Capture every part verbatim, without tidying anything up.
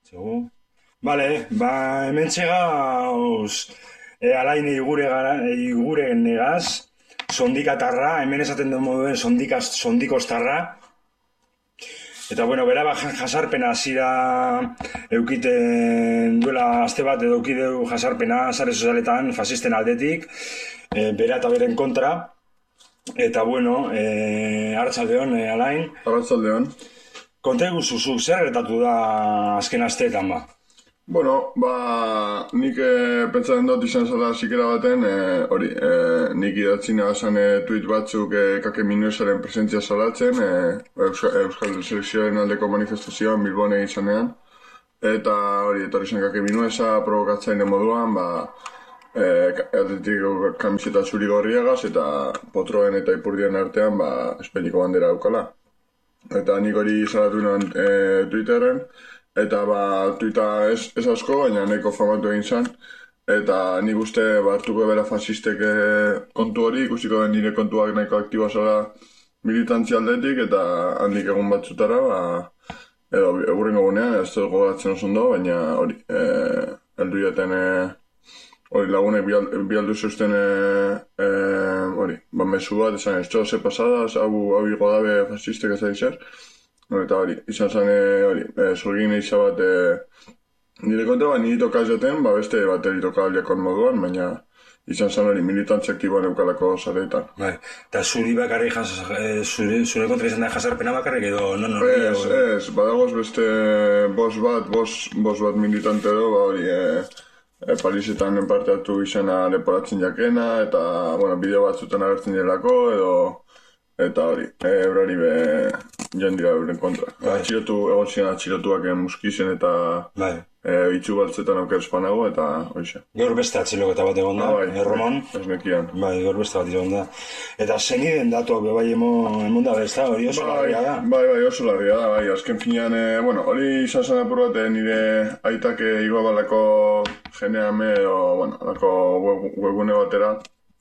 Segu? Bale, ba, hemen txegauz, e, alain igure, gara, igure negaz, sondikatarra, hemen esaten den moduen sondikaz, sondikostarra, eta bueno, bera ba, jasarpena zira eukiten duela azte bat edo eukideu jasarpena sare sozialetan fasisten aldetik, e, bera eta beren kontra, eta bueno, e, arratsaldeon, e, alain. Arratsaldeon. Konta eguzuzu, zer gertatu da azken asteetan ba? Bueno, ba, nik e, pentsatzen dut izan zela zikera baten, hori, e, e, nik idatzi nagazan e, tweet batzuk e, kake minuesaren presentzia salatzen, e, Euskal, Euskal Selekzioen aldeko manifestazioan Bilbon egizanean, eta hori, etorri zen kake minuesa provokatzaile moduan, ba, e, atletik kamiseta zuri gorriagaz, eta potroen eta ipurdien artean, ba, Espainiko bandera daukala. Eta nik hori salatu nuen e, Twitterren, eta ba, tuita ez, ez asko, baina nahiko famatu egin zen. Eta nik uste hartuko bera fasistek kontu hori, ikusiko den nire kontuak nahiko aktiboa zela militantzia aldetik, eta handik egun batzutara, ba, edo egurrengo gunean, ez dut gogatzen oso ondo, baina hori, e, eldu jaten, e, hori lagunek bialdu zeusten, e, e, hori, ba, mesu bat, esan ez ze pasada, hau, hau higo dabe fasistek ez da izer. Eta hori, izan zen hori, e, zurgin eiza bat e, nire kontra, ba, niri tokaz jaten, ba, beste bateri tokaldiakon moduan, baina izan zen hori militantzi aktiboan eukalako zareetan. Bai, eta zuri bakarrik, e, zure, zure kontra izan da jasarpena bakarrik edo non hori? Ez, ez, badagoz beste bos bat, bos, bos bat militante edo, ba, hori, e, e, Parisetan parte hartu izena leporatzen jakena, eta, bueno, bideo batzutan agertzen jelako, edo, eta hori, e, eurari be joan dira euren kontra. Bai. Atxilotu, egon ziren atxilotuak muskizen eta bai. E, itxu baltzetan auker espanago, eta hoxe. Gaur beste atxiloketa bat egon da, ah, bai, Erromon. Ez nekian. Bai, gaur beste bat egon da. Eta zeniden datuak be bai emon da bezta, hori oso bai, larria da? Bai, bai, oso larria da, bai, azken finean, e, bueno, hori izan zen apur bat, e, nire aitak igoa balako geneame, o, bueno, alako webgune batera,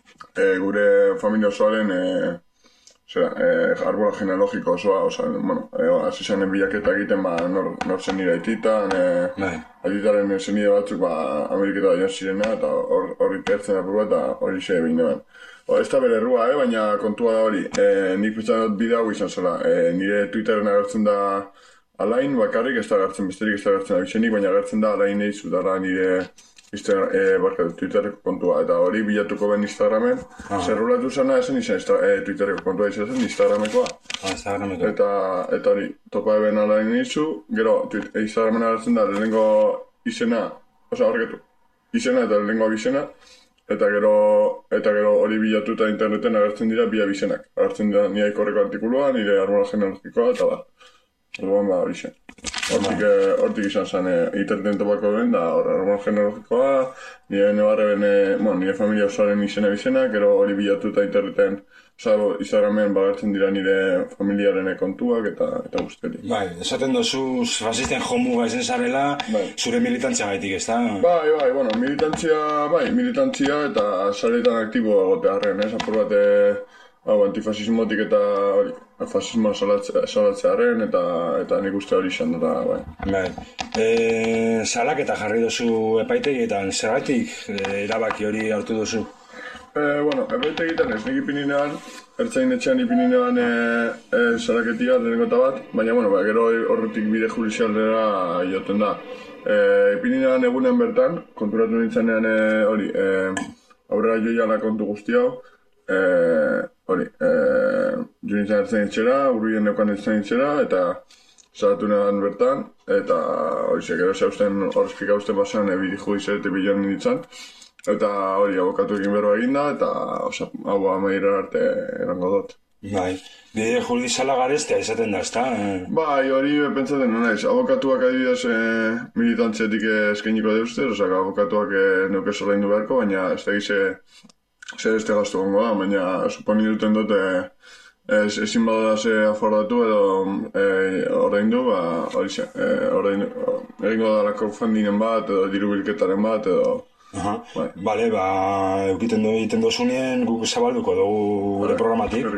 e, gure familia osoaren, e, Zera, eh, arbola genealogiko osoa, oza, bueno, eh, hasi zanen bilaketa egiten, ba, nor, nor zen nire aititan, eh, bai. Aititaren zenide batzuk, ba, Ameriketa joan zirena, eta hor, hor ikertzen apurua, eta hori xe egin neban. Ez da bere errua, eh, baina kontua da hori, eh, nik pentsan dut bide hau izan zela, eh, nire Twitterren agertzen da alain bakarrik, ez da agertzen besterik, ez da agertzen abizenik, baina agertzen da alain eizu dara nire Instagram, e, barka, Twitterreko kontua, eta hori bilatuko ben Instagramen, ah. Zerrulatu zena esen izan e, Twitterreko kontua izan zen Instagramekoa. Ah, Instagramekoa. Eta, eta hori, topa eben alain izu, gero, Instagramen agertzen da, lehenengo izena, oza, horreketu, izena eta lehenengo abizena, eta gero, eta gero hori bilatuta interneten agertzen dira bi abizenak. Agertzen dira nire ikorreko artikulua, nire armola genealogikoa, eta ba, orduan ba, hori zen. Hortik, eh, hortik izan zen, eh, interneten topako den, da armola genealogikoa, nire nebarre ben, eh, bueno, nire familia osoaren izena bizena, gero hori bilatuta interneten, oza, Instagramen bagartzen dira nire familiaren kontuak eta eta guztetik. Bai, esaten dozu fasisten jomuga ezen zarela, bai. Zure militantzia gaitik, ez da? Bai, bai, bueno, militantzia, bai, militantzia eta zaretan aktibo egotearen, ez, apur bat, hau, antifasismotik eta hori, fasismoa salatzearen eta eta nik uste hori izan dut, bai. Bai. E, salak eta jarri dozu epaitegietan, zergatik e, erabaki hori hartu dozu? E, bueno, epaitegietan ez, nik ipininean, ertzain etxean ipininean e, e, salaketia lehenengo eta bat, baina, bueno, ba, gero horretik bide judizialdera joten da. E, ipininean egunen bertan, konturatu nintzenean e, hori, e, aurrera joiala kontu guzti hau, e, hori, e, jo nintzen ertzen itxera, urruien neukan ertzen itxera, eta salatu negan bertan, eta hori ze, gero zeusten horrezpika usten basan, e, bide judizialete bilan nintzen, eta hori, abokatu egin berroa eginda, eta oza, hau amairar arte erango dut. Bai, bide judiziala garestea izaten da, ezta? Bai, hori pentsatzen naiz, abokatuak adibidez e, militantziatik eskainiko deuzte, oza, abokatuak e, neuke sola indu beharko, baina ez da gize zer este gastu gongo da, baina suponi duten dute ez, ezin badara ze afordatu edo e, ordaindu, ba, hori ze, e, ordaindu, egingo da lako fundinen bat, edo diru bilketaren bat, edo... Aha, bai. Bale, ba, eukiten du egiten dozunien guk zabalduko dugu gure programatik.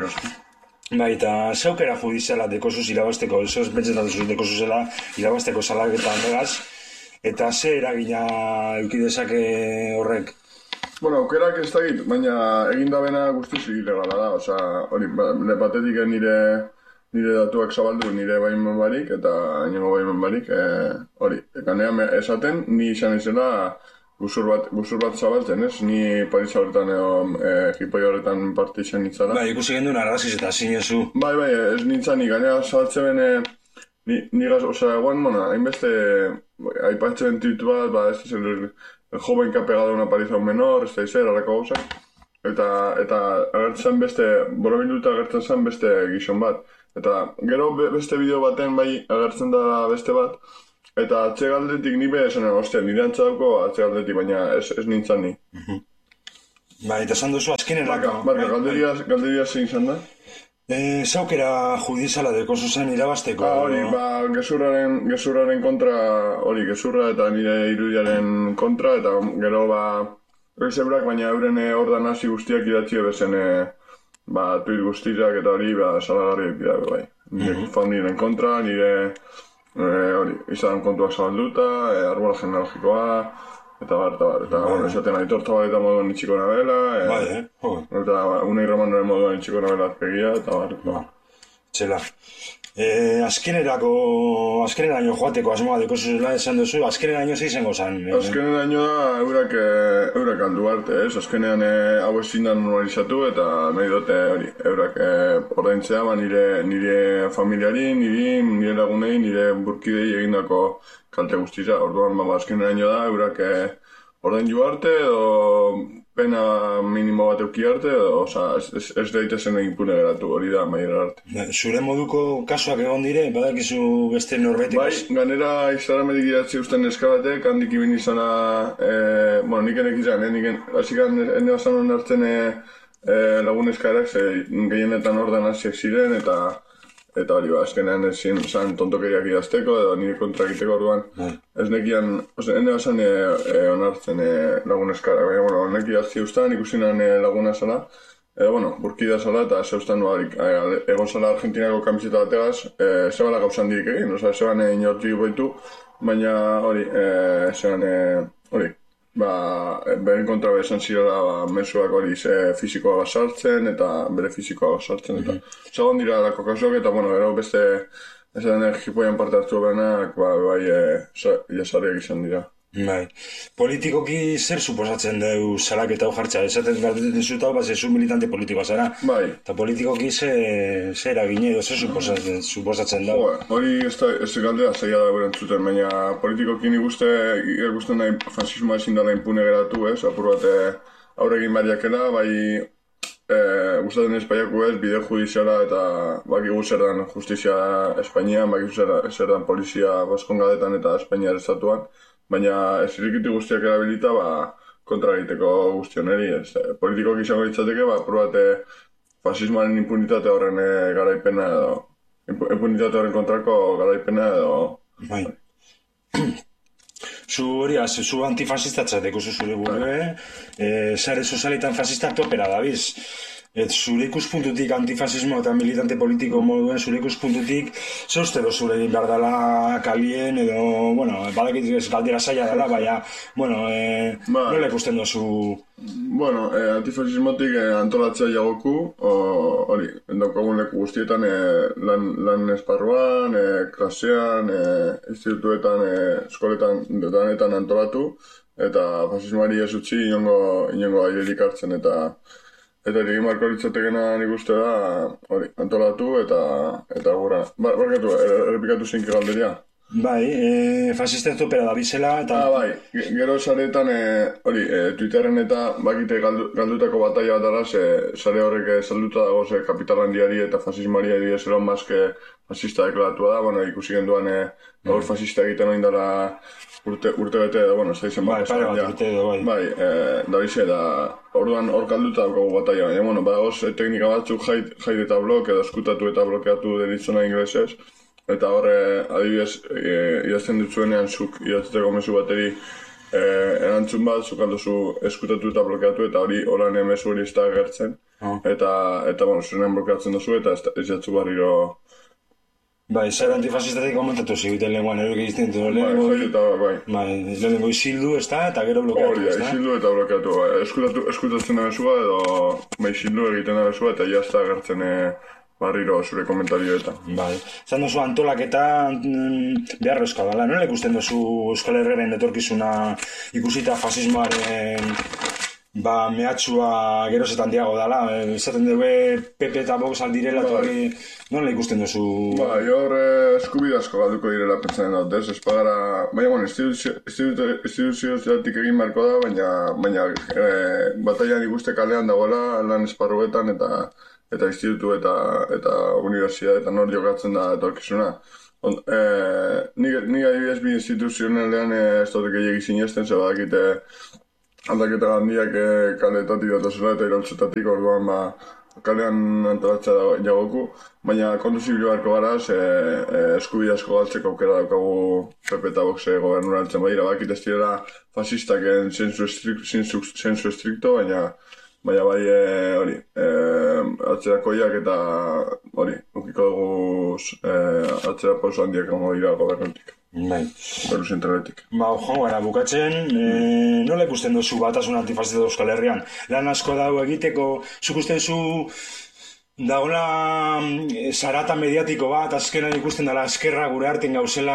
Bai, eta zeukera judiziala dekosuz irabazteko, zeuz pentsetan duzuz dekosuzela irabazteko salaketan begaz, Eta ze eragina eduki dezake horrek? Bueno, aukerak ez dakit, baina egin da bena guztiz ilegala da, oza, hori, batetik nire, nire datuak zabaldu, nire baimen barik, eta inengo baimen barik, hori, e, ganean esaten, ni izan izela guzur bat, guzur bat zabaltzen, ez? Ni Paris horretan edo e, hipoi horretan parte izan nintzala. Bai, ikusi gendun arraziz eta zinezu. Bai, bai, ez nintzen, ni ganean zabaltzen bene, ni, nigaz, oza, eguan, bueno, hainbeste, aipatzen titu bat, ba, ez zen, el joven que ha pegado una paliza a un menor, ez da izer, harako gauzak. Eta, eta agertzen beste, borobilduta agertzen zen beste gizon bat. Eta gero beste bideo baten bai agertzen da beste bat. Eta atzegaldetik ni be esanen, ostia, nire antzadako atzegaldetik, baina ez, ez nintzen ni. Bai, eta esan duzu azkenerako. Barka, galderia, galderia zein izan da? E, zaukera judiziala deko zuzen irabazteko. Ah, hori, ba, gezurraren, gezurraren kontra, hori, gezurra eta nire irudiaren kontra, eta gero, ba, ezebrak, baina euren ordan hasi guztiak idatzi bezen, ba, tuit guztiak eta hori, ba, salagarriak dira, bai. Nire mm-hmm. fauniren kontra, nire, e, hori, izan kontuak zabalduta, e, arbola genealogikoa, eta bar, eta bar, eta bueno, esaten aitor tabaleta moduan itxiko nabela, e, bai, eh? Joder. Eta unai romanaren moduan itxiko nabela azpegia, eta bar, eta bar. Txela. E, azkenerako, azkeneraino joateko asmoa deko zuzela esan duzu, azkeneraino ze izango zan? E... Azkeneraino da eurak, eurak aldu arte, ez? Azkenean e, hau ezin da normalizatu, eta nahi dute hori, eurak e, ordaintzea, ba, nire, nire familiari, niri, nire lagunei, nire burkidei egindako kalte guztiza, orduan, ba, azkeneraino da, eurak e, ordaindu arte, edo pena minimo bat euki arte, edo, oza, ez, ez, ez daitezen impune geratu, hori da, maiera arte. Zure moduko kasuak egon dire, badakizu beste norbetik? Bai, ganera Instagrametik idatzi usten eskabatek, handik ibin izana, e, bueno, nik enek izan, eh, nik hasikan ene basan hon hartzen e, e, lagun eskarak, ze gehienetan ordan hasiak ziren, eta eta hori, ba, azkenean ezin zan tontokeriak idazteko, edo nire kontra egiteko orduan, mm. ez nekian, oza, ene basan e, e, onartzen e, lagun eskarak, baina, bueno, nek idazti ustan, ikusinan e, laguna zala, edo, bueno, burkida zala, eta zeustan barik, e, egon zala Argentinako kamiseta bategaz, e, zebala gauzan dirik egin, oza, zeban e, inortik boitu, baina hori, e, zeban, e, hori, ba, beren kontra bezan zirela, ba, mesuak hori ze fizikoa basartzen, eta bere fizikoa basartzen, eta mm-hmm. zagon dira dako kasuak, eta, bueno, gero beste, ez da jipoian parte hartu berenak, ba, bai, e, jasarriak izan dira. Bai. Politikoki zer suposatzen deu salaketa hau jartza? Esaten galdetzen zuta, ba, zezu militante politikoa zara. Bai. Eta politikoki ze, ze eragine edo zer suposatzen, suposatzen dau? Jo, hori ez da, ez galdera zaila da beren zuten, baina politikoki nik uste, ikusten nahi fascismoa ezin dela impune geratu, ez? Apur bat aurregin bariakela, bai, e, gustatzen espaiaku ez, bide judiziala eta bakigu zer dan justizia Espainian, bakigu zer, zer dan polizia Baskongadetan eta Espainiar estatuan, baina ez irikiti guztiak erabilita, ba, kontra egiteko guztioneri, ez. Politikoak izango ditzateke, ba, probate fasismoaren impunitate horren e, garaipena edo, impunitate horren kontrako garaipena edo... Bai. Zu hori, az, zu antifasistatzateko zu zure burue, e, sare sozialetan fasistak topera dabiz. Et zure ikuspuntutik antifasismo eta militante politiko moduen zure ikuspuntutik ze uste do zure egin behar dela kalien edo, bueno, badakit ez galdera zaila dela, baina, bueno, e, ba, nola ikusten dozu? Bueno, e, antifasismotik e, antolatzea jagoku, hori, daukagun leku guztietan e, lan, lan esparruan, e, klasean, e, institutuetan, e, eskoletan, detanetan antolatu, eta fasismoari ez utzi inongo, inongo airerik hartzen, eta Eta egin marko litzatekena nik uste da, hori, antolatu eta eta gura. Ba, barkatu, errepikatu zein galderia. Bai, e, fasista topera da bizela eta... Ah, bai, gero saretan, e, hori, e, Twitterren eta bakite galdu, galdutako bataia bat dara, ze sare horrek salduta dago, ze kapitalandiari eta fasismari edi ez eron mazke fasista deklaratua da, bueno, ikusi genduan, e, gaur fasista egiten oin dara urte, urte bete edo, bueno, ez da izan bai, pare bat urte edo, bai. Bai, e, da bize, da, orduan hor kalduta daukagu bataia, baina, bueno, badagoz teknika batzuk jait, jait eta blok, edo eskutatu eta blokeatu deritzona inglesez, eta horre, adibidez, e, idazten dutzuenean zuk idazteko mezu bateri e, erantzun bat, zuk aldozu eskutatu eta blokeatu, eta hori horan mezu hori ez da agertzen, oh. eta, eta, bueno, zurenean blokeatzen duzu, eta ez, ez jatzu barriro Bai, zer antifasistatik komentatu ziguten lenguan, eruk egizten dut, Bai, jai eta bai. Bai, lehenengo isildu, ez da, eta gero blokeatu, Hori da, ez da? isildu eta blokeatu. Eskutatu, eskutatzen da bezua edo bai isildu egiten da bezua eta jazta agertzen eh, barriro zure komentarioetan. Bai, zan duzu antolaketa mm, beharrezkoa dela, nola ikusten duzu Euskal Herriaren etorkizuna ikusita fasismoaren ba, mehatxua geroz eta handiago dela, esaten dugu P P eta Vox aldirela, eta hori nola ikusten duzu? Ba, hor eh, eskubide asko galduko direla pentsatzen dut, ez? Ez pagara, baina, bueno, instituziozatik egin marko da, baina, baina eh, bataian ikuste kalean dagoela lan esparruetan eta eta institutu eta eta unibertsitateetan hor jokatzen da etorkizuna. On, eh, nik, nik adibidez bi instituzionalean eh, ez dut gehiagik sinesten, ze badakite aldaketa handiak eh, kaletatik datozela eta iraultzetatik, orduan ba, kalean antolatzea da jagoku, baina kontu zibil beharko gara, ze e, eskubide asko galtzeko aukera daukagu P P eta Voxe gobernura altzen badira, bakit ez direla fasistaken zensu estrikto, baina baina bai e, hori, e, atzerakoiak eta hori, ukiko dugu e, atzera pauso handiak egongo dira gobernutik. Bai. Beru zentraletik. Ba, jo, gara, bukatzen, e, nola ikusten duzu batasun antifasista Euskal Herrian? Lan asko dago egiteko, zuk uste duzu dagoela e, zarata mediatiko bat, azkenan ikusten dela eskerra gure artean gauzela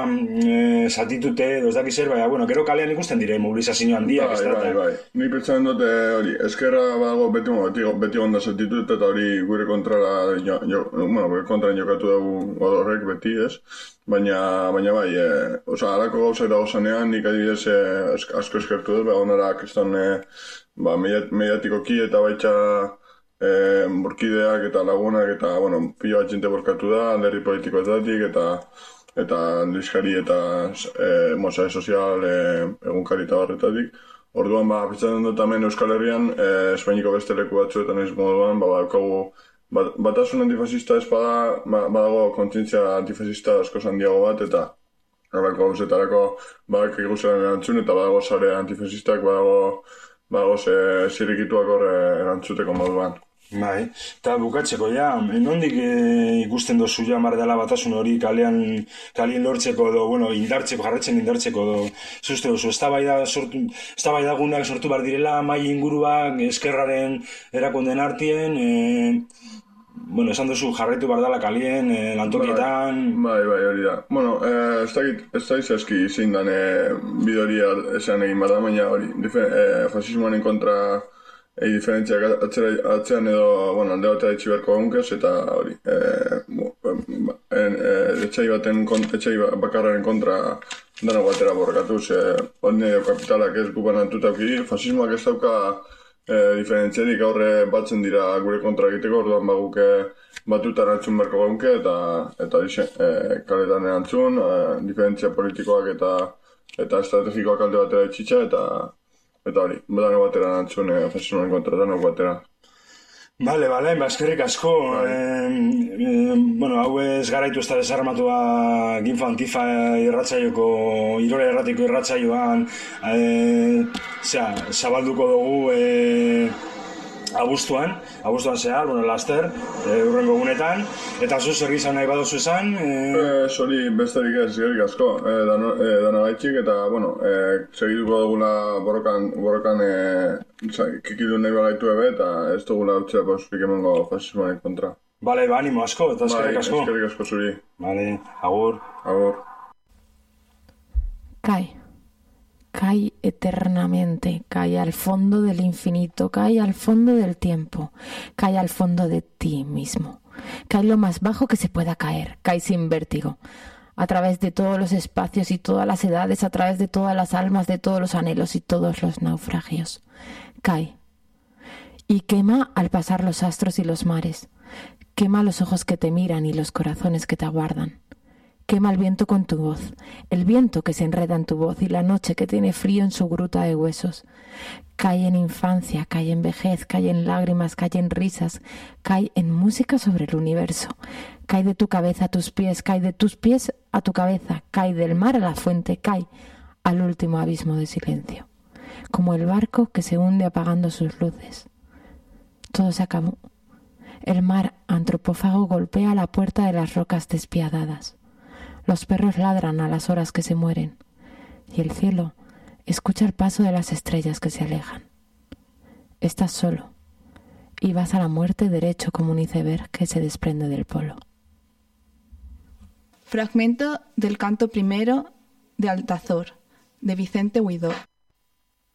e, zatitute, edo ez dakiz zer, baina, bueno, gero kalean ikusten dire mobilizazio handiak, ez da? Bai, bai, bai. Ni pentsatzen dute hori, eskerra badago beti, beti, beti onda zatitut eta hori gure kontrara, jo, jo, bueno, gure kontraren jokatu dugu horrek beti, ez? Baina, baina bai, e, oza, harako gauzak dago zanean, nik adibidez e, asko eskertu dut, beha honarak ez don, e, ba, mediatikoki eta baitxa e, burkideak eta lagunak eta, bueno, pilo bat jente borkatu da, alderri politikoetatik eta eta liskari eta e, mozare sozial e, egunkari eta barretatik. Orduan, ba, pentsatzen dut hemen Euskal Herrian, e, Espainiko beste leku batzuetan ez moduan, ba, daukagu Bat, batasun antifasista ez bada, badago kontzientzia antifasista asko handiago bat, eta horreko gauzetarako badak eguzaren erantzun, eta badago sare antifasistak, badago, badago ze zirrikituak hor erantzuteko moduan. Bai, eta bukatzeko, ja, nondik e, ikusten dozu ja mar dela batasun hori kalean, kalien lortzeko edo, bueno, indartzeko, jarretzen indartzeko edo, zuzte dozu, eztabaida sortu, eztabaida gunak sortu behar direla, mai inguruak, eskerraren erakunden artien, e, bueno, esan duzu jarretu behar dela kalien, e, lantokietan... Bai, bai, hori da. Bueno, eh, ez dakit, ez da izazki zein dan e, bidoria esan egin bada, baina hori, e, fasismoaren kontra... Egi diferentziak atzean edo, bueno, alde batea etxi beharko gunkez, eta hori, e, e, etxai baten, etxai bakarraren kontra dano batera borrakatuz, e, hori kapitalak ez gubanantuta auki, fasismoak ez dauka e, diferentziarik aurre batzen dira gure kontra egiteko, orduan baguke batuta erantzun beharko gunke, eta, eta e, kaletan erantzun, e, diferentzia politikoak eta, eta estrategikoak alde batera etxitxa, eta Eta hori, dano batera nantzun, eh, fasismoaren kontra, dano batera. Bale, bale, ba, eskerrik asko. Vale. Eh, eh, bueno, hau ez garaitu ez da desarmatua Ginfa Antifa irratzaioko, Irora erratiko irratzaioan, eh, zera, zabalduko dugu eh, abuztuan, abuztuan zehar, bueno, laster, eh, urrengo gunetan, eta zu zer gizan nahi baduzu esan? Eh, Zori, eh, besterik ez, gerrik asko, eh, dano, eh, dano gaitxik, eta, bueno, eh, segituko dugula borrokan, borrokan eh, kikidu nahi bagaitu ebe, eta ez dugula utzera pausurik emango fasismoaren kontra. Bale, ba, animo asko, eta eskerrik asko. Bai, eskerrik asko zuri. Bale, agur. Agur. Kai. Cae eternamente, cae al fondo del infinito, cae al fondo del tiempo, cae al fondo de ti mismo, cae lo más bajo que se pueda caer, cae sin vértigo, a través de todos los espacios y todas las edades, a través de todas las almas, de todos los anhelos y todos los naufragios. Cae y quema al pasar los astros y los mares, quema los ojos que te miran y los corazones que te aguardan. Quema el viento con tu voz, el viento que se enreda en tu voz y la noche que tiene frío en su gruta de huesos. Cae en infancia, cae en vejez, cae en lágrimas, cae en risas, cae en música sobre el universo. Cae de tu cabeza a tus pies, cae de tus pies a tu cabeza, cae del mar a la fuente, cae al último abismo de silencio. Como el barco que se hunde apagando sus luces. Todo se acabó. El mar antropófago golpea la puerta de las rocas despiadadas. Los perros ladran a las horas que se mueren. Y el cielo escucha el paso de las estrellas que se alejan. Estás solo y vas a la muerte derecho como un iceberg que se desprende del polo. Fragmento del canto primero de Altazor, de Vicente Huidó.